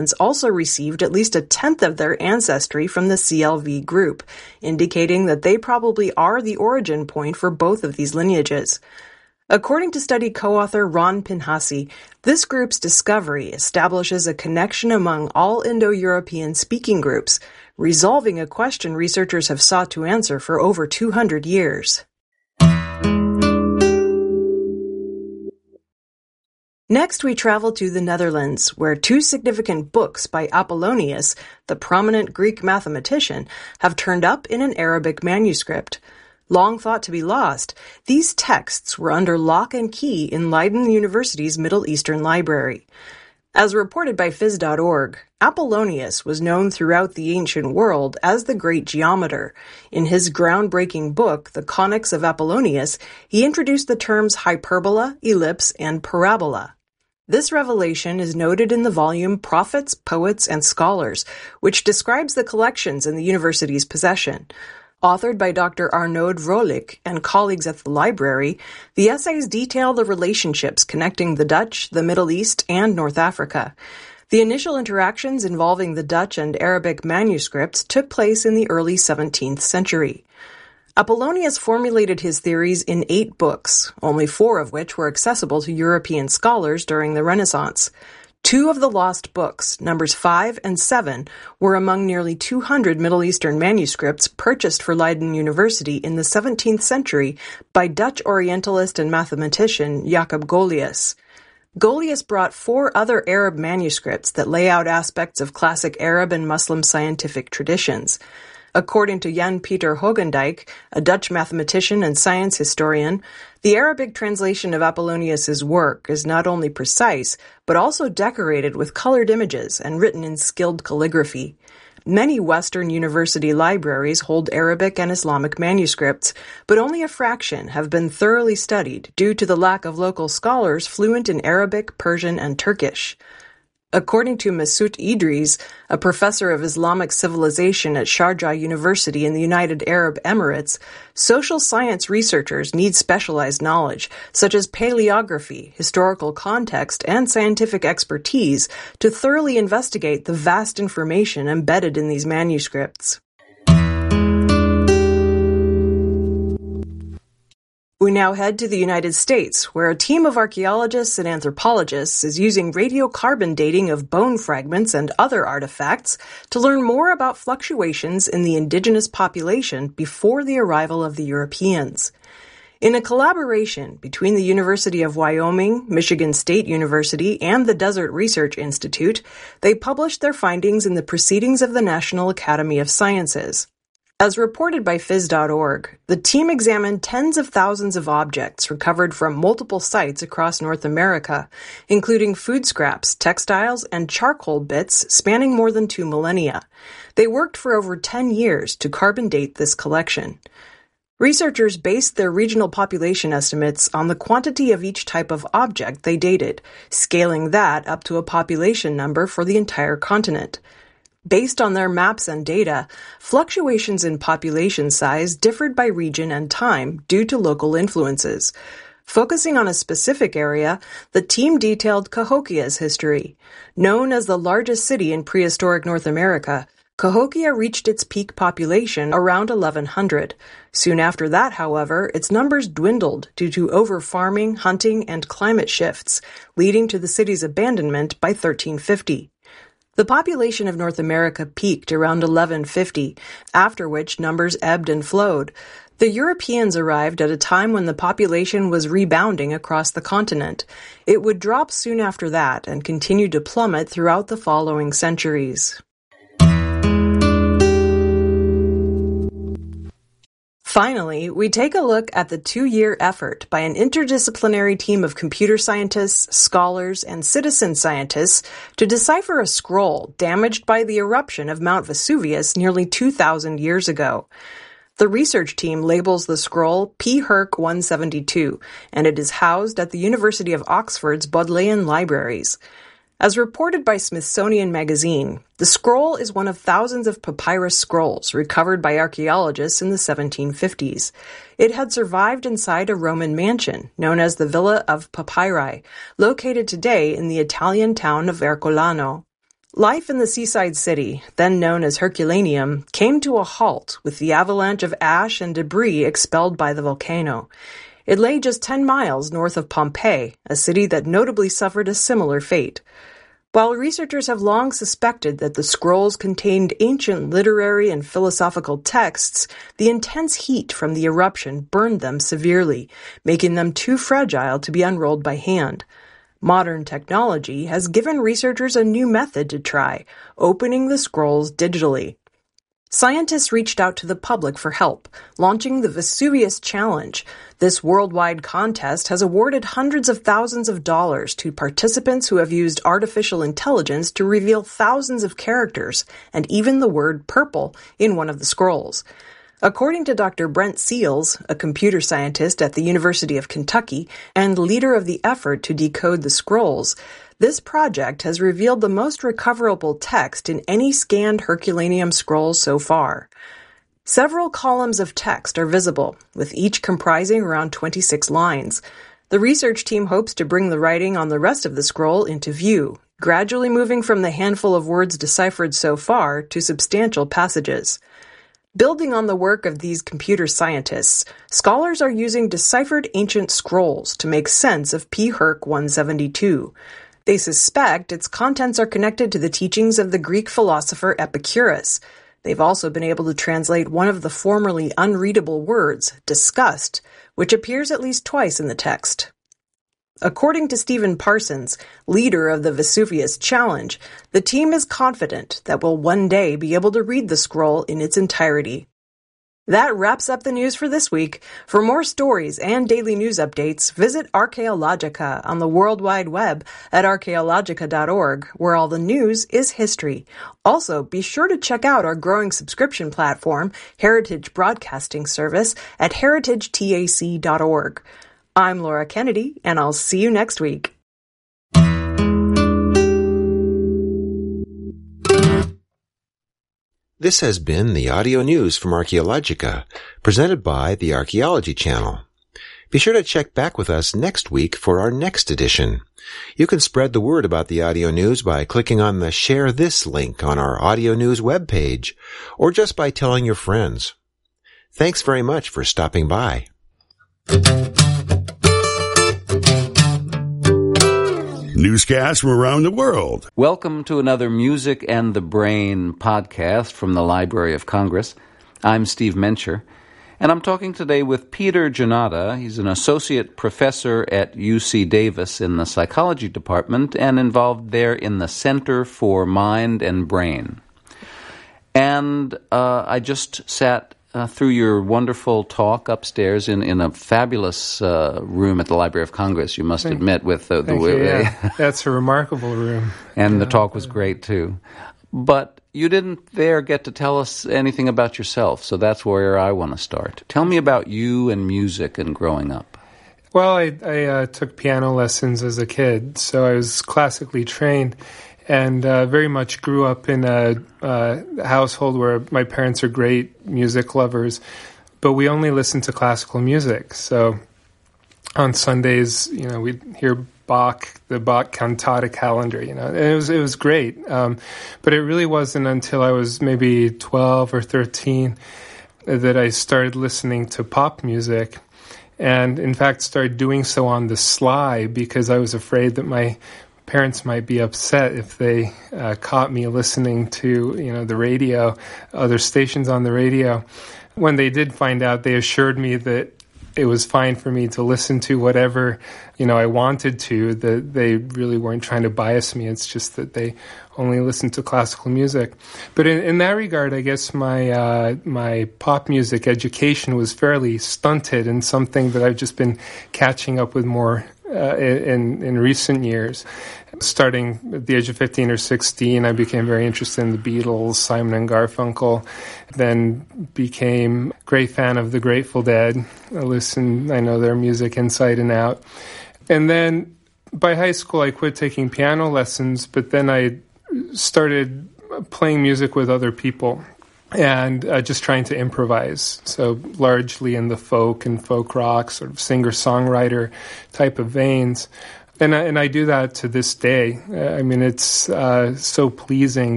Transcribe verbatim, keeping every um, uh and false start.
also received at least a tenth of their ancestry from the C L V group, indicating that they probably are the origin point for both of these lineages. According to study co-author Ron Pinhasi, this group's discovery establishes a connection among all Indo-European speaking groups, resolving a question researchers have sought to answer for over two hundred years. Next, we travel to the Netherlands, where two significant books by Apollonius, the prominent Greek mathematician, have turned up in an Arabic manuscript. Long thought to be lost, these texts were under lock and key in Leiden University's Middle Eastern Library. As reported by phys dot org, Apollonius was known throughout the ancient world as the great geometer. In his groundbreaking book, The Conics of Apollonius, he introduced the terms hyperbola, ellipse, and parabola. This revelation is noted in the volume Prophets, Poets, and Scholars, which describes the collections in the university's possession. Authored by Doctor Arnaud Vrolijk and colleagues at the library, the essays detail the relationships connecting the Dutch, the Middle East, and North Africa. The initial interactions involving the Dutch and Arabic manuscripts took place in the early seventeenth century. Apollonius formulated his theories in eight books, only four of which were accessible to European scholars during the Renaissance. Two of the lost books, numbers five and seven, were among nearly two hundred Middle Eastern manuscripts purchased for Leiden University in the seventeenth century by Dutch Orientalist and mathematician Jacob Golius. Golius brought four other Arab manuscripts that lay out aspects of classic Arab and Muslim scientific traditions. According to Jan-Pieter Hogendijk, a Dutch mathematician and science historian, the Arabic translation of Apollonius's work is not only precise, but also decorated with colored images and written in skilled calligraphy. Many Western university libraries hold Arabic and Islamic manuscripts, but only a fraction have been thoroughly studied due to the lack of local scholars fluent in Arabic, Persian, and Turkish. According to Masoud Idris, a professor of Islamic civilization at Sharjah University in the United Arab Emirates, social science researchers need specialized knowledge, such as paleography, historical context, and scientific expertise to thoroughly investigate the vast information embedded in these manuscripts. We now head to the United States, where a team of archaeologists and anthropologists is using radiocarbon dating of bone fragments and other artifacts to learn more about fluctuations in the indigenous population before the arrival of the Europeans. In a collaboration between the University of Wyoming, Michigan State University, and the Desert Research Institute, they published their findings in the Proceedings of the National Academy of Sciences. As reported by phys dot org, the team examined tens of thousands of objects recovered from multiple sites across North America, including food scraps, textiles, and charcoal bits spanning more than two millennia. They worked for over ten years to carbon date this collection. Researchers based their regional population estimates on the quantity of each type of object they dated, scaling that up to a population number for the entire continent. Based on their maps and data, fluctuations in population size differed by region and time due to local influences. Focusing on a specific area, the team detailed Cahokia's history. Known as the largest city in prehistoric North America, Cahokia reached its peak population around eleven hundred. Soon after that, however, its numbers dwindled due to over-farming, hunting, and climate shifts, leading to the city's abandonment by thirteen fifty. The population of North America peaked around eleven fifty, after which numbers ebbed and flowed. The Europeans arrived at a time when the population was rebounding across the continent. It would drop soon after that and continue to plummet throughout the following centuries. Finally, we take a look at the two-year effort by an interdisciplinary team of computer scientists, scholars, and citizen scientists to decipher a scroll damaged by the eruption of Mount Vesuvius nearly two thousand years ago. The research team labels the scroll P Herc one seventy-two, and it is housed at the University of Oxford's Bodleian Libraries. As reported by Smithsonian Magazine, the scroll is one of thousands of papyrus scrolls recovered by archaeologists in the seventeen fifties. It had survived inside a Roman mansion known as the Villa of Papyri, located today in the Italian town of Ercolano. Life in the seaside city, then known as Herculaneum, came to a halt with the avalanche of ash and debris expelled by the volcano. It lay just ten miles north of Pompeii, a city that notably suffered a similar fate. While researchers have long suspected that the scrolls contained ancient literary and philosophical texts, the intense heat from the eruption burned them severely, making them too fragile to be unrolled by hand. Modern technology has given researchers a new method to try, opening the scrolls digitally. Scientists reached out to the public for help, launching the Vesuvius Challenge. This worldwide contest has awarded hundreds of thousands of dollars to participants who have used artificial intelligence to reveal thousands of characters and even the word purple in one of the scrolls. According to Doctor Brent Seals, a computer scientist at the University of Kentucky and leader of the effort to decode the scrolls, this project has revealed the most recoverable text in any scanned Herculaneum scroll so far. Several columns of text are visible, with each comprising around twenty-six lines. The research team hopes to bring the writing on the rest of the scroll into view, gradually moving from the handful of words deciphered so far to substantial passages. Building on the work of these computer scientists, scholars are using deciphered ancient scrolls to make sense of P. Herc one seventy-two. They suspect its contents are connected to the teachings of the Greek philosopher Epicurus. They've also been able to translate one of the formerly unreadable words, disgust, which appears at least twice in the text. According to Stephen Parsons, leader of the Vesuvius Challenge, the team is confident that we'll one day be able to read the scroll in its entirety. That wraps up the news for this week. For more stories and daily news updates, visit Archaeologica on the World Wide Web at archaeologica dot org, where all the news is history. Also, be sure to check out our growing subscription platform, Heritage Broadcasting Service, at heritage tac dot org. I'm Laura Kennedy, and I'll see you next week. This has been the audio news from Archaeologica, presented by the Archaeology Channel. Be sure to check back with us next week for our next edition. You can spread the word about the audio news by clicking on the Share This link on our audio news webpage, or just by telling your friends. Thanks very much for stopping by. Newscasts from around the world. Welcome to another Music and the Brain podcast from the Library of Congress. I'm Steve Mencher, and I'm talking today with Peter Junada. He's an associate professor at U C Davis in the psychology department and involved there in the Center for Mind and Brain. And uh, I just sat Uh, through your wonderful talk upstairs in, in a fabulous uh, room at the Library of Congress, you must Thank, admit, with the... the thank you, yeah. That's a remarkable room. And yeah. the talk was great, too. But you didn't there get to tell us anything about yourself, so that's where I want to start. Tell me about you and music and growing up. Well, I, I uh, took piano lessons as a kid, so I was classically trained. And uh, very much grew up in a uh, household where my parents are great music lovers, but we only listened to classical music. So on Sundays, you know, we'd hear Bach, the Bach cantata calendar, you know, and it was it was great. Um, but it really wasn't until I was maybe twelve or thirteen that I started listening to pop music, and in fact started doing so on the sly because I was afraid that my parents might be upset if they uh, caught me listening to, you know, the radio, other stations on the radio. When they did find out, they assured me that it was fine for me to listen to whatever, you know, I wanted to, that they really weren't trying to bias me. It's just that they only listened to classical music. But in, in that regard, I guess my uh, my pop music education was fairly stunted and something that I've just been catching up with more uh, in, in recent years. Starting at the age of fifteen or sixteen, I became very interested in the Beatles, Simon and Garfunkel, then became a great fan of the Grateful Dead. I listen, I know their music inside and out. And then by high school, I quit taking piano lessons, but then I started playing music with other people and uh, just trying to improvise. So largely in the folk and folk rock, sort of singer-songwriter type of veins. And I, and I do that to this day. I mean, it's uh, so pleasing